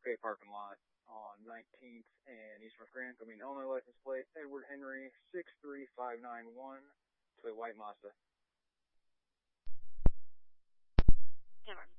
Cafe parking lot on 19th and East North Grand. I mean, Illinois license plate, Edward Henry 63591 to a white Mazda. Edward.